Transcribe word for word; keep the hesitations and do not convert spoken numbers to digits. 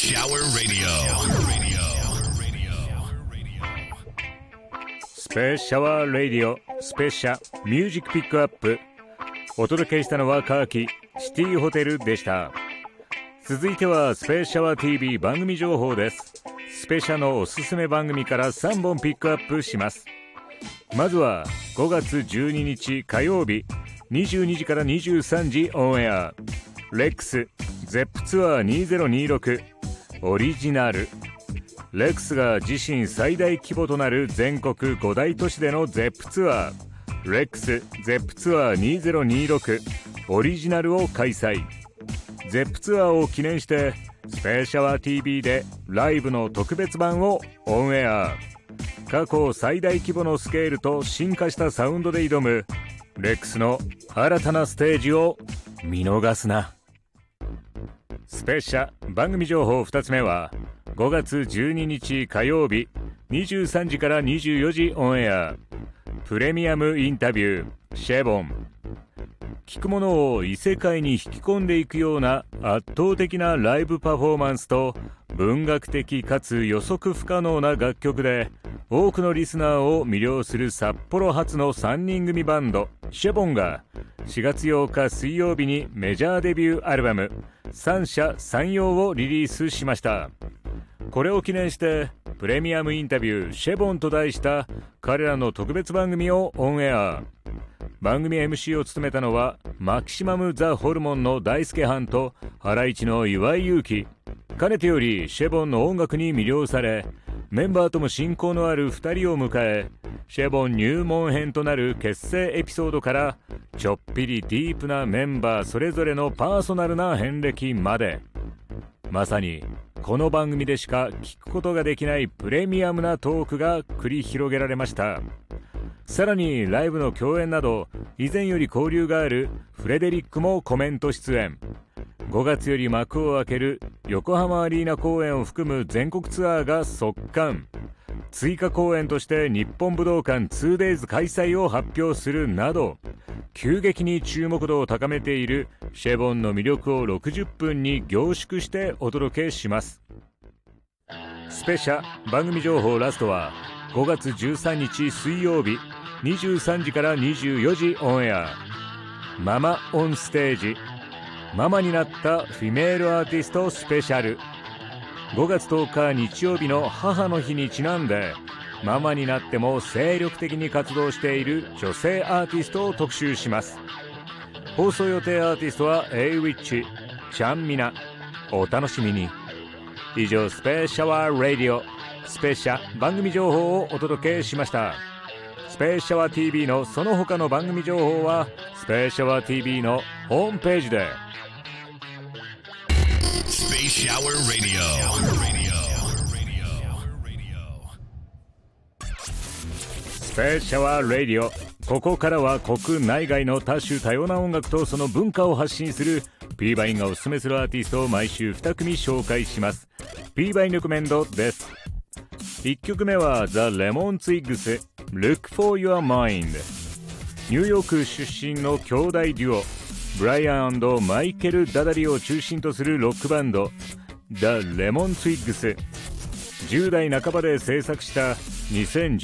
Shower Radio. スペーシャワーラディオスペシャミュージックピックアップ。お届けしたのはカーキシティホテルでした。続いてはスペーシャワー ティービー 番組情報です。スペシャのおすすめ番組からさんぼんピックアップします。まずはごがつじゅうににち火曜日にじゅうにじからにじゅうさんじオンエア、レックス ゼップ ツアーにせんにじゅうろくオリジナル。レックスが自身最大規模となる全国ご大都市での ゼップ ツアー、レックス ゼップ ツアーにせんにじゅうろくオリジナルを開催。 ゼップ ツアーを記念してスペーシャワー ティービー でライブの特別版をオンエア。過去最大規模のスケールと進化したサウンドで挑むレックスの新たなステージを見逃すな。スペシャ番組情報ふたつめはごがつじゅうににち火曜日にじゅうさんじからにじゅうよじオンエア、プレミアムインタビューシェボン。聴くものを異世界に引き込んでいくような圧倒的なライブパフォーマンスと文学的かつ予測不可能な楽曲で多くのリスナーを魅了する札幌発のさんにん組バンドシェボンがしがつようか水曜日にメジャーデビューアルバム三者三様をリリースしました。これを記念してプレミアムインタビューシェボンと題した彼らの特別番組をオンエア。番組 エムシー を務めたのはマキシマム・ザ・ホルモンの大輔藩とハライチの岩井勇気。かねてよりシェボンの音楽に魅了されメンバーとも親交のあるふたりを迎え、シェボン入門編となる結成エピソードからちょっぴりディープなメンバーそれぞれのパーソナルな遍歴まで、まさにこの番組でしか聞くことができないプレミアムなトークが繰り広げられました。さらにライブの共演など以前より交流があるフレデリックもコメント出演。ごがつより幕を開ける横浜アリーナ公演を含む全国ツアーが速乾。追加公演として日本武道館 ツーデイズ 開催を発表するなど急激に注目度を高めているシェボンの魅力をろくじゅっぷんに凝縮してお届けします。スペシャ番組情報ラストはごがつじゅうさんにち水曜日にじゅうさんじからにじゅうよじオンエア、ママオンステージママになったフィメールアーティストスペシャル。ごがつとおか日曜日の母の日にちなんでママになっても精力的に活動している女性アーティストを特集します。放送予定アーティストは A ウィッチ、ちゃんみな。お楽しみに。以上スペシャワーラディオスペシャ番組情報をお届けしました。スペシャワー ティービー のその他の番組情報はスペシャワー ティービー のホームページで。 Space Shower Radio. Radio. スペシャワーラディオ。ここからは国内外の多種多様な音楽とその文化を発信する P バインがおすすめするアーティストを毎週にくみ紹介します。 P バインレコメンドです。いっきょくめは The Lemon Twigs Look for Your Mind。 ニューヨーク出身の兄弟デュオブライアン&マイケル・ダダリを中心とするロックバンド The Lemon Twigs。 じゅう代半ばで制作したにせん